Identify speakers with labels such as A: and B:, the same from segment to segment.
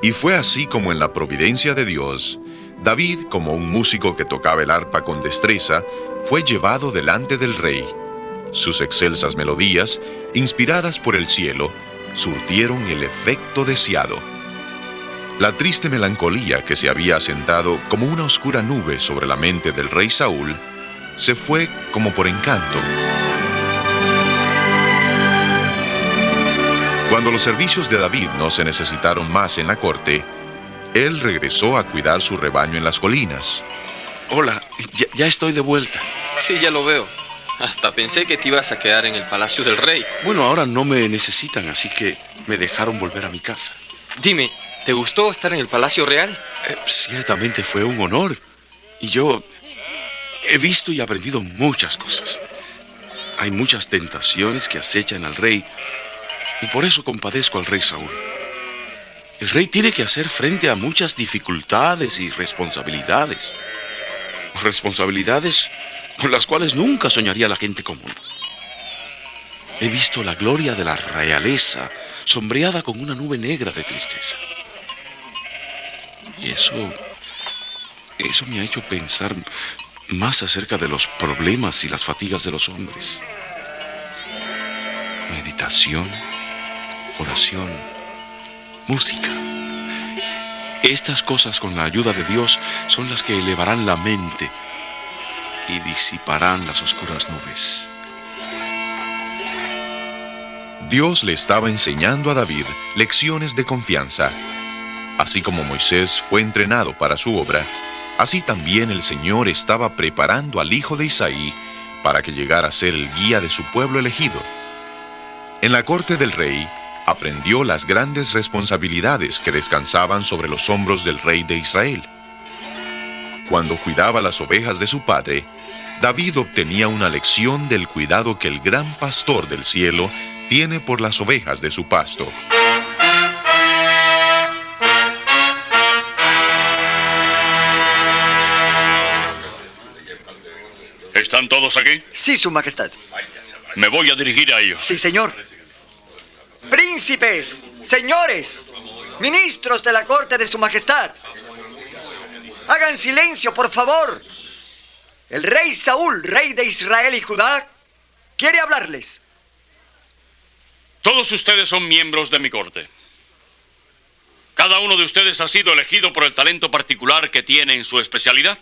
A: Y fue así como en la providencia de Dios, David, como un músico que tocaba el arpa con destreza, fue llevado delante del rey. Sus excelsas melodías, inspiradas por el cielo, surtieron el efecto deseado. La triste melancolía que se había asentado como una oscura nube sobre la mente del rey Saúl, se fue como por encanto. Cuando los servicios de David no se necesitaron más en la corte, él regresó a cuidar su rebaño en las colinas.
B: Hola, ya estoy de vuelta.
C: Sí, ya lo veo. Hasta pensé que te ibas a quedar en el palacio del rey.
B: Bueno, ahora no me necesitan, así que me dejaron volver a mi casa.
C: Dime, ¿te gustó estar en el palacio real?
B: Ciertamente fue un honor. Y yo he visto y aprendido muchas cosas. Hay muchas tentaciones que acechan al rey, y por eso compadezco al rey Saúl. El rey tiene que hacer frente a muchas dificultades y responsabilidades. Responsabilidades con las cuales nunca soñaría la gente común. He visto la gloria de la realeza sombreada con una nube negra de tristeza. Y eso me ha hecho pensar más acerca de los problemas y las fatigas de los hombres. Meditación, oración, música. Estas cosas, con la ayuda de Dios, son las que elevarán la mente y disiparán las oscuras nubes.
A: Dios le estaba enseñando a David lecciones de confianza. Así como Moisés fue entrenado para su obra, así también el Señor estaba preparando al hijo de Isaí para que llegara a ser el guía de su pueblo elegido. En la corte del rey, aprendió las grandes responsabilidades que descansaban sobre los hombros del rey de Israel. Cuando cuidaba las ovejas de su padre, David obtenía una lección del cuidado que el gran pastor del cielo tiene por las ovejas de su pasto.
D: ¿Están todos aquí?
E: Sí, Su Majestad.
D: Me voy a dirigir a ellos.
E: Sí, señor. Príncipes, señores, ministros de la corte de Su Majestad, hagan silencio, por favor. El rey Saúl, rey de Israel y Judá, quiere hablarles.
D: Todos ustedes son miembros de mi corte. Cada uno de ustedes ha sido elegido por el talento particular que tiene en su especialidad.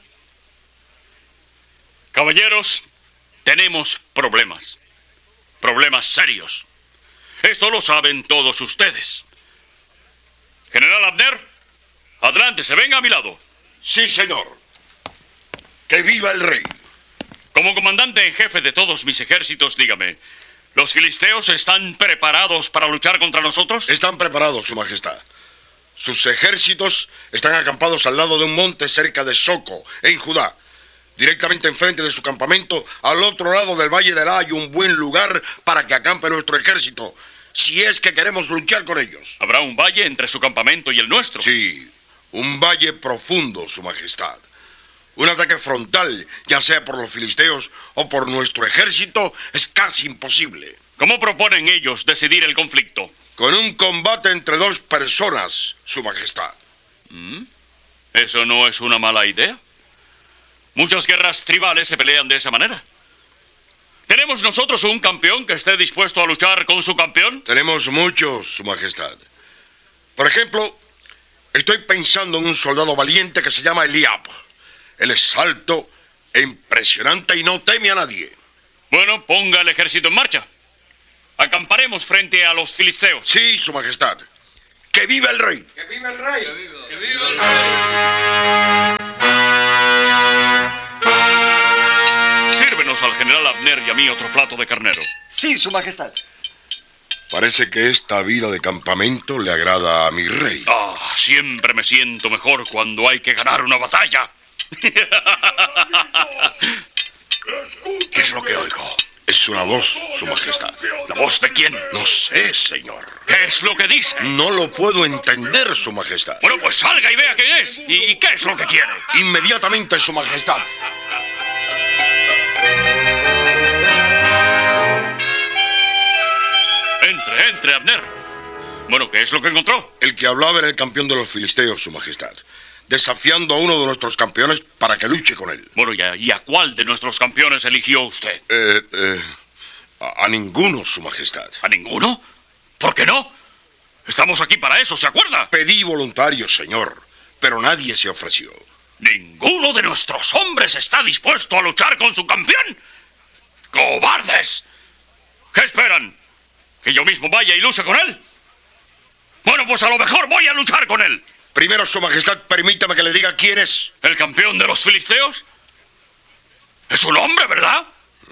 D: Caballeros, tenemos problemas. Problemas serios. Esto lo saben todos ustedes. General Abner, adelante, se venga a mi lado.
F: Sí, señor. ¡Que viva el rey!
D: Como comandante en jefe de todos mis ejércitos, dígame, ¿los filisteos están preparados para luchar contra nosotros?
F: Están preparados, Su Majestad. Sus ejércitos están acampados al lado de un monte cerca de Soco, en Judá. Directamente enfrente de su campamento, al otro lado del Valle de La, hay un buen lugar para que acampe nuestro ejército, si es que queremos luchar con ellos.
D: ¿Habrá un valle entre su campamento y el nuestro?
F: Sí, un valle profundo, Su Majestad. Un ataque frontal, ya sea por los filisteos o por nuestro ejército, es casi imposible.
D: ¿Cómo proponen ellos decidir el conflicto?
F: Con un combate entre dos personas, Su Majestad.
D: ¿Eso no es una mala idea? Muchas guerras tribales se pelean de esa manera. ¿Tenemos nosotros un campeón que esté dispuesto a luchar con su campeón?
F: Tenemos muchos, Su Majestad. Por ejemplo, estoy pensando en un soldado valiente que se llama Eliab. Él es alto e impresionante y no teme a nadie.
D: Bueno, ponga el ejército en marcha. Acamparemos frente a los filisteos.
F: Sí, Su Majestad. ¡Que viva el rey!
E: ¡Que viva el rey!
C: ¡Que viva el rey!
D: Sírvenos al general Abner y a mí otro plato de carnero.
E: Sí, Su Majestad.
F: Parece que esta vida de campamento le agrada a mi rey.
D: Siempre me siento mejor cuando hay que ganar una batalla.
F: ¿Qué es lo que oigo? Es una voz, Su Majestad.
D: ¿La voz de quién?
F: No sé, señor.
D: ¿Qué es lo que dice?
F: No lo puedo entender, Su Majestad.
D: Bueno, pues salga y vea quién es. ¿Y qué es lo que quiere?
F: Inmediatamente, Su Majestad.
D: Entre, Abner. Bueno, ¿qué es lo que encontró?
F: El que hablaba era el campeón de los filisteos, Su Majestad, desafiando a uno de nuestros campeones para que luche con él.
D: Bueno, ¿y a cuál de nuestros campeones eligió usted?
F: A ninguno, Su Majestad.
D: ¿A ninguno? ¿Por qué no? Estamos aquí para eso, ¿se acuerda?
F: Pedí voluntarios, señor, pero nadie se ofreció.
D: ¿Ninguno de nuestros hombres está dispuesto a luchar con su campeón? ¡Cobardes! ¿Qué esperan? ¿Que yo mismo vaya y luche con él? Bueno, pues a lo mejor voy a luchar con él.
F: Primero, Su Majestad, permítame que le diga quién es.
D: ¿El campeón de los filisteos? Es un hombre, ¿verdad?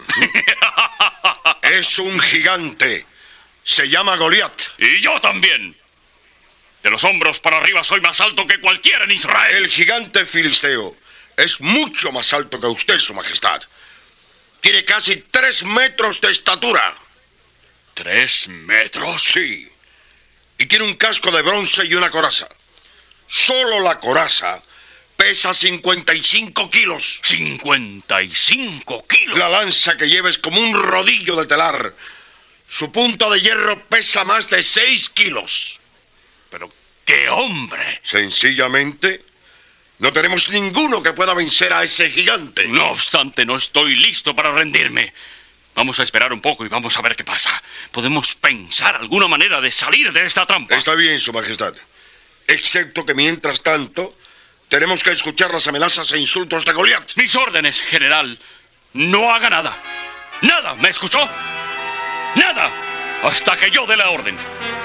F: Es un gigante. Se llama Goliat.
D: Y yo también. De los hombros para arriba soy más alto que cualquiera en Israel.
F: El gigante filisteo es mucho más alto que usted, Su Majestad. Tiene casi 3 metros de estatura.
D: ¿3 metros?
F: Sí. Y tiene un casco de bronce y una coraza. Solo la coraza pesa 55 kilos.
D: ¿55 kilos?
F: La lanza que lleva es como un rodillo de telar. Su punta de hierro pesa más de 6 kilos.
D: Pero ¡qué hombre!
F: Sencillamente, no tenemos ninguno que pueda vencer a ese gigante.
D: No obstante, no estoy listo para rendirme. Vamos a esperar un poco y vamos a ver qué pasa. Podemos pensar alguna manera de salir de esta trampa.
F: Está bien, Su Majestad. Excepto que mientras tanto, tenemos que escuchar las amenazas e insultos de Goliat.
D: Mis órdenes, general. No haga nada. Nada, ¿me escuchó? Nada, hasta que yo dé la orden.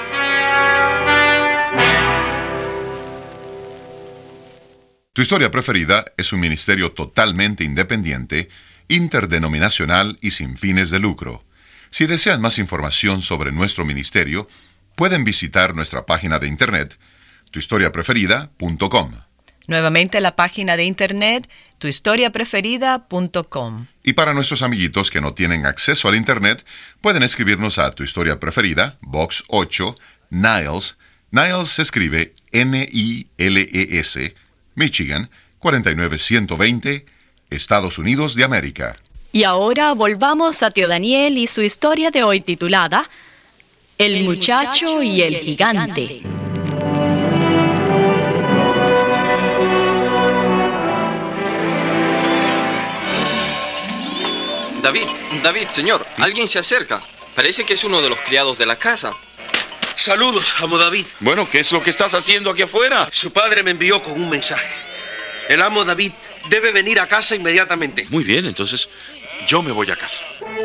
A: Tu Historia Preferida es un ministerio totalmente independiente, interdenominacional y sin fines de lucro. Si desean más información sobre nuestro ministerio, pueden visitar nuestra página de internet, tuhistoriapreferida.com.
G: Nuevamente la página de internet, tuhistoriapreferida.com.
A: Y para nuestros amiguitos que no tienen acceso al internet, pueden escribirnos a Tu Historia Preferida, Box 8, Niles. Niles se escribe Niles, Michigan, 49120, Estados Unidos de América.
H: Y ahora volvamos a Tío Daniel y su historia de hoy titulada El muchacho y el gigante.
C: David, señor, alguien se acerca. Parece que es uno de los criados de la casa.
I: Saludos, amo David.
B: Bueno, ¿qué es lo que estás haciendo aquí afuera?
I: Su padre me envió con un mensaje. El amo David debe venir a casa inmediatamente.
B: Muy bien, entonces yo me voy a casa.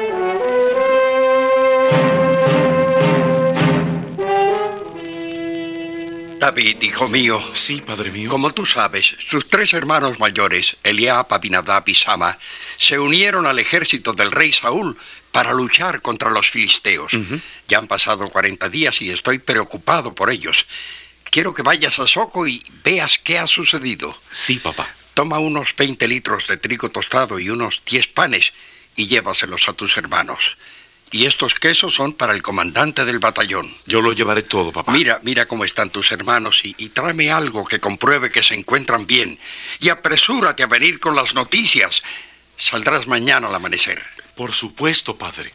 J: David, hijo mío.
B: Sí, padre mío.
J: Como tú sabes, sus 3 hermanos mayores, Eliab, Abinadab y Sama, se unieron al ejército del rey Saúl para luchar contra los filisteos. Ya han pasado 40 días y estoy preocupado por ellos. Quiero que vayas a Soco y veas qué ha sucedido.
B: Sí, papá.
J: Toma unos 20 litros de trigo tostado y unos 10 panes y llévaselos a tus hermanos. Y estos quesos son para el comandante del batallón.
B: Yo lo llevaré todo, papá.
J: Mira cómo están tus hermanos y tráeme algo que compruebe que se encuentran bien. Y apresúrate a venir con las noticias. Saldrás mañana al amanecer.
B: Por supuesto, padre.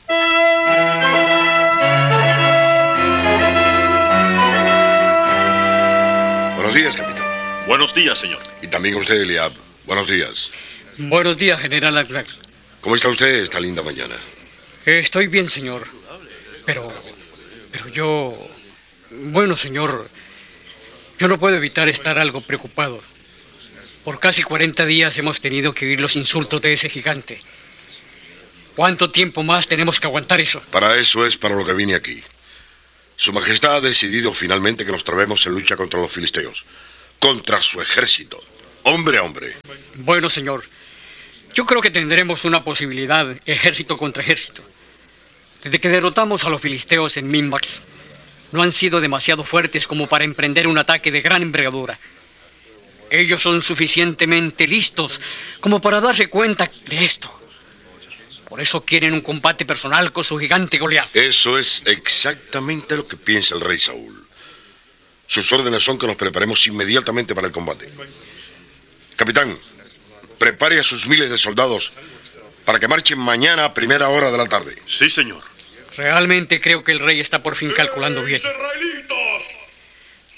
F: Buenos días, capitán.
D: Buenos días, señor.
F: Y también a usted, Eliab. Buenos días.
K: Buenos días, general Aglax.
F: ¿Cómo está usted esta linda mañana?
K: Estoy bien, señor. Pero yo... Bueno, señor, yo no puedo evitar estar algo preocupado. Por casi 40 días hemos tenido que oír los insultos de ese gigante. ¿Cuánto tiempo más tenemos que aguantar eso?
F: Para eso es para lo que vine aquí. Su Majestad ha decidido finalmente que nos trabemos en lucha contra los filisteos. Contra su ejército. Hombre a hombre.
K: Bueno, señor, yo creo que tendremos una posibilidad, ejército contra ejército. Desde que derrotamos a los filisteos en Minbax, no han sido demasiado fuertes como para emprender un ataque de gran envergadura. Ellos son suficientemente listos como para darse cuenta de esto. Por eso quieren un combate personal con su gigante Goliat.
F: Eso es exactamente lo que piensa el rey Saúl. Sus órdenes son que nos preparemos inmediatamente para el combate. Capitán, prepare a sus miles de soldados para que marchen mañana a primera hora de la tarde.
D: Sí, señor.
K: Realmente creo que el rey está por fin calculando bien.
D: ¡Israelitas!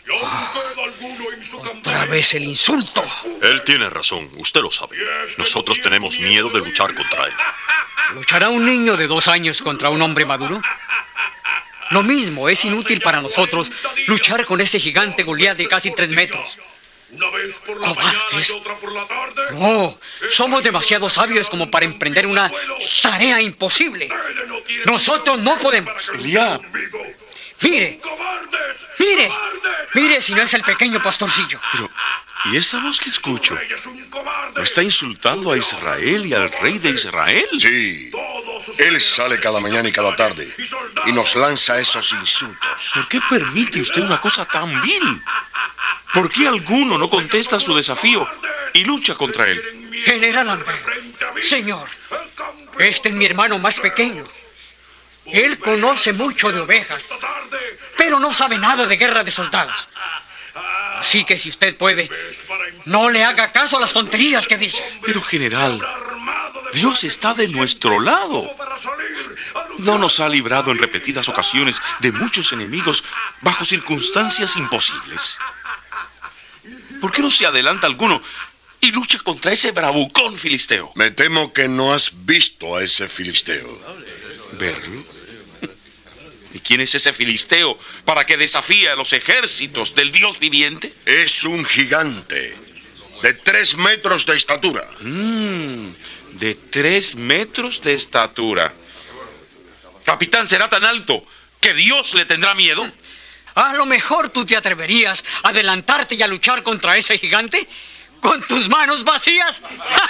K: Otra vez el insulto.
L: Él tiene razón, usted lo sabe. Nosotros tenemos miedo de luchar contra él.
K: ¿Luchará un niño de 2 años contra un hombre maduro? Lo mismo, es inútil para nosotros luchar con ese gigante Goliat de casi 3 metros. ¿Cobardes? No, somos demasiado sabios como para emprender una tarea imposible. Nosotros no podemos.
B: Eliab.
K: Mire, mire, mire si no es el pequeño pastorcillo.
B: Pero, ¿y esa voz que escucho? ¿No está insultando a Israel y al rey de Israel?
F: Sí, él sale cada mañana y cada tarde y nos lanza esos insultos.
B: ¿Por qué permite usted una cosa tan vil? ¿Por qué alguno no contesta a su desafío y lucha contra él?
K: General Abner, señor, este es mi hermano más pequeño. Él conoce mucho de ovejas, pero no sabe nada de guerra de soldados. Así que si usted puede, no le haga caso a las tonterías que dice.
B: Pero, general, Dios está de nuestro lado. No nos ha librado en repetidas ocasiones de muchos enemigos bajo circunstancias imposibles. ¿Por qué no se adelanta alguno y lucha contra ese bravucón filisteo?
F: Me temo que no has visto a ese filisteo.
B: ¿Verlo? ¿Y quién es ese filisteo para que desafíe a los ejércitos del Dios viviente?
F: Es un gigante de 3 metros de estatura.
B: De 3 metros de estatura. Capitán, ¿será tan alto que Dios le tendrá miedo?
K: A lo mejor tú te atreverías a adelantarte y a luchar contra ese gigante con tus manos vacías.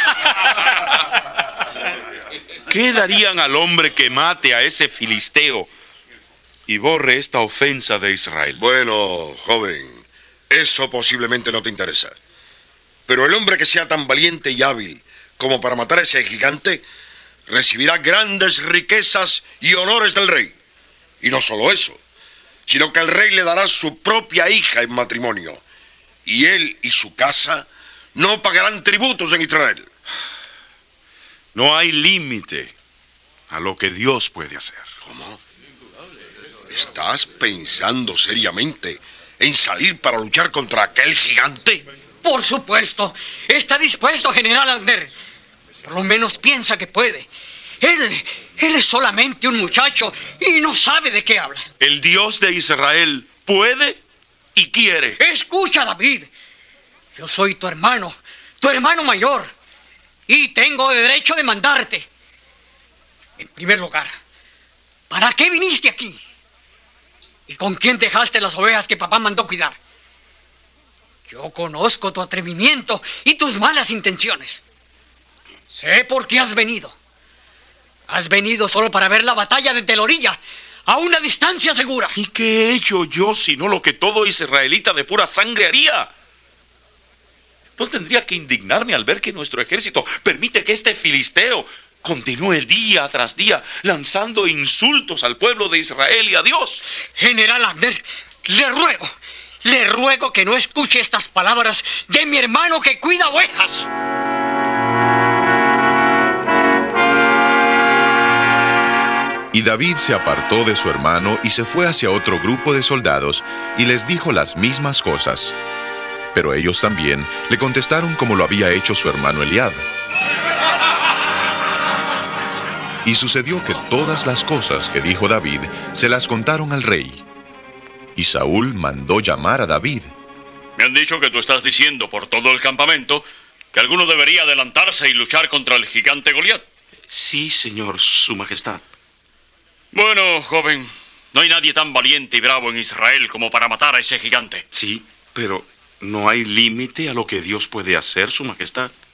B: ¿Qué darían al hombre que mate a ese filisteo y borre esta ofensa de Israel?
F: Bueno, joven, eso posiblemente no te interesa. Pero el hombre que sea tan valiente y hábil como para matar a ese gigante recibirá grandes riquezas y honores del rey. Y no solo eso, sino que el rey le dará su propia hija en matrimonio. Y él y su casa no pagarán tributos en Israel.
B: No hay límite a lo que Dios puede hacer.
F: ¿Cómo? ¿Estás pensando seriamente en salir para luchar contra aquel gigante?
K: Por supuesto. Está dispuesto, General Abner. Por lo menos piensa que puede. Él es solamente un muchacho y no sabe de qué habla.
B: El Dios de Israel puede y quiere.
K: Escucha, David. Yo soy tu hermano mayor, y tengo derecho de mandarte. En primer lugar, ¿para qué viniste aquí? ¿Y con quién dejaste las ovejas que papá mandó cuidar? Yo conozco tu atrevimiento y tus malas intenciones. Sé por qué has venido. Has venido solo para ver la batalla desde la orilla, a una distancia segura.
B: ¿Y qué he hecho yo sino lo que todo israelita de pura sangre haría? ¿No tendría que indignarme al ver que nuestro ejército permite que este filisteo continúe día tras día lanzando insultos al pueblo de Israel y a Dios?
K: General Abner, le ruego que no escuche estas palabras de mi hermano que cuida ovejas.
A: Y David se apartó de su hermano y se fue hacia otro grupo de soldados y les dijo las mismas cosas. Pero ellos también le contestaron como lo había hecho su hermano Eliab. Y sucedió que todas las cosas que dijo David se las contaron al rey. Y Saúl mandó llamar a David.
D: Me han dicho que tú estás diciendo por todo el campamento que alguno debería adelantarse y luchar contra el gigante Goliat.
B: Sí, señor, su majestad.
D: Bueno, joven, no hay nadie tan valiente y bravo en Israel como para matar a ese gigante.
B: Sí, pero ¿no hay límite a lo que Dios puede hacer, su majestad?